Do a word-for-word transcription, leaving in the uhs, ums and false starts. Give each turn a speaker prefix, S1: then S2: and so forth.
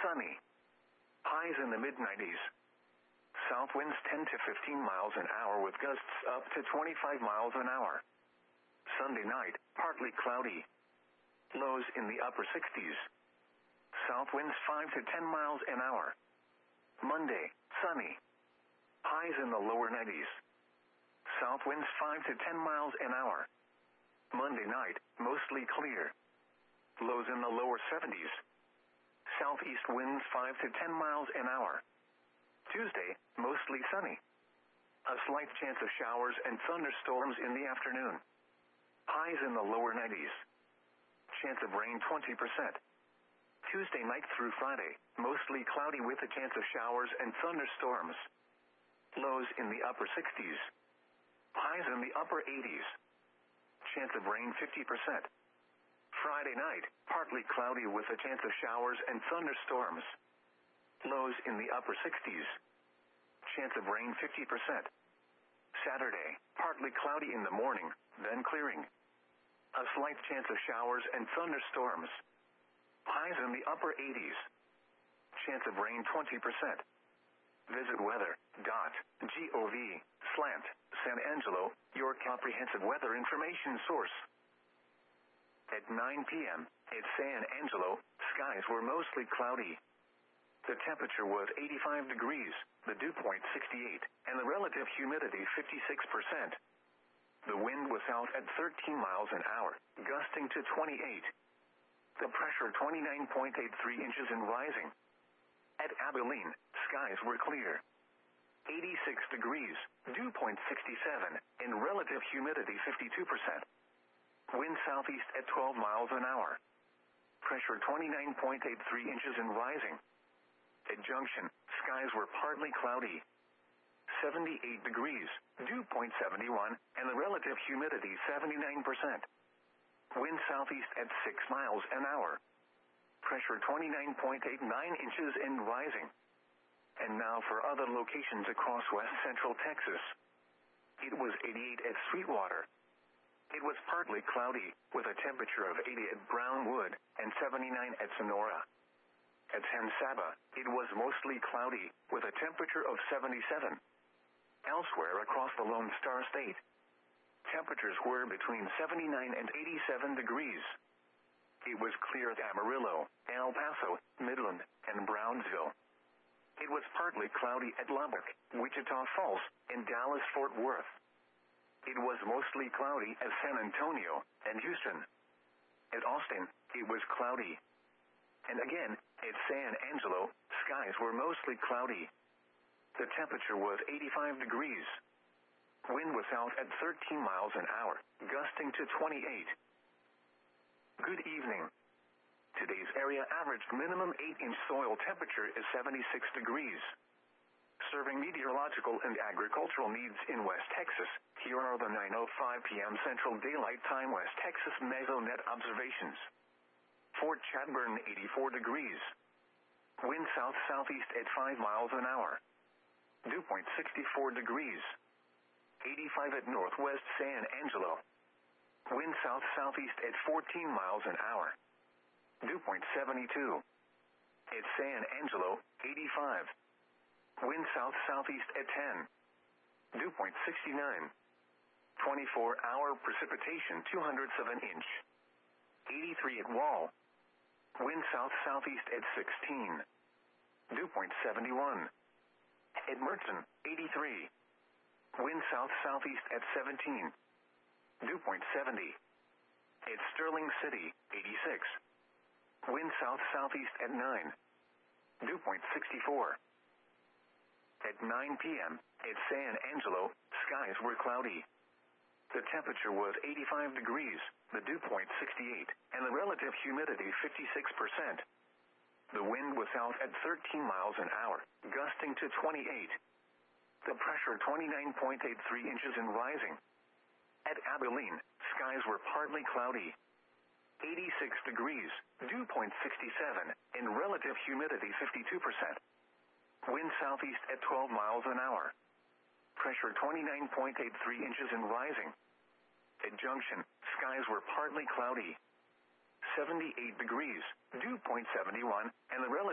S1: sunny. Highs in the mid nineties. South winds ten to fifteen miles an hour with gusts up to twenty-five miles an hour. Sunday night, partly cloudy. Lows in the upper sixties. South winds five to ten miles an hour. Monday, sunny. Highs in the lower nineties. South winds five to ten miles an hour. Monday night, mostly clear. Lows in the lower seventies. Southeast winds five to ten miles an hour. Tuesday, mostly sunny. A slight chance of showers and thunderstorms in the afternoon. Highs in the lower nineties. Chance of rain twenty percent. Tuesday night through Friday, mostly cloudy with a chance of showers and thunderstorms. Lows in the upper sixties. Highs in the upper eighties. Chance of rain fifty percent. Friday night, partly cloudy with a chance of showers and thunderstorms. Lows in the upper sixties. Chance of rain fifty percent. Saturday, partly cloudy in the morning, then clearing. A slight chance of showers and thunderstorms. Highs in the upper eighties. Chance of rain twenty percent. Visit weather dot gov slant San Angelo, your comprehensive weather information source. At nine p.m., at San Angelo, skies were mostly cloudy. The temperature was eighty-five degrees, the dew point sixty-eight, and the relative humidity fifty-six percent. The wind was out at thirteen miles an hour, gusting to twenty-eight. The pressure twenty-nine point eight three inches and rising. At Abilene, skies were clear. eighty-six degrees, dew point sixty-seven, and relative humidity fifty-two percent. Wind southeast at twelve miles an hour. Pressure twenty-nine point eight three inches and rising. At Junction, skies were partly cloudy. seventy-eight degrees, dew point seventy-one, and the relative humidity seventy-nine percent. Wind southeast at six miles an hour. Pressure twenty-nine point eight nine inches and rising. And now for other locations across west central Texas. It was eighty-eight at Sweetwater. It was partly cloudy, with a temperature of eighty at Brownwood, and seventy-nine at Sonora. At San Saba, it was mostly cloudy, with a temperature of seventy-seven. Elsewhere across the Lone Star State, temperatures were between seventy-nine and eighty-seven degrees. It was clear at Amarillo, El Paso, Midland, and Brownsville. It was partly cloudy at Lubbock, Wichita Falls, and Dallas-Fort Worth. It was mostly cloudy at San Antonio and Houston. At Austin, it was cloudy. And again, at San Angelo, skies were mostly cloudy. The temperature was eighty-five degrees. Wind was out at thirteen miles an hour, gusting to twenty-eight. Good evening. Today's area averaged minimum eight inch soil temperature is seventy-six degrees. Serving meteorological and agricultural needs in West Texas, here are the nine oh five p.m. Central Daylight Time West Texas Mesonet observations. Fort Chadbourne, eighty-four degrees. Wind south-southeast at five miles an hour. Dew point sixty-four degrees. eighty-five at Northwest San Angelo. Wind south-southeast at fourteen miles an hour. Dew point seventy-two. At San Angelo, eighty-five. Wind south-southeast at ten. Dew point sixty-nine. twenty-four hour precipitation two hundredths of an inch. eighty-three at Wall. Wind south-southeast at sixteen. Dew point seventy-one. At Merton, eighty-three. Wind south-southeast at seventeen. Dew point seventy. At Sterling City, eighty-six. Wind south-southeast at nine. Dew point sixty-four. At nine p.m., at San Angelo, skies were cloudy. The temperature was eighty-five degrees, the dew point sixty-eight, and the relative humidity fifty-six percent. The wind was out at thirteen miles an hour, gusting to twenty-eight. The pressure twenty-nine point eight three inches and rising. At Abilene, skies were partly cloudy. eighty-six degrees, dew point sixty-seven, and relative humidity fifty-two percent. Wind southeast at twelve miles an hour. Pressure twenty-nine point eight three inches and rising. At Junction, skies were partly cloudy. seventy-eight degrees, dew point seventy-one, and the relative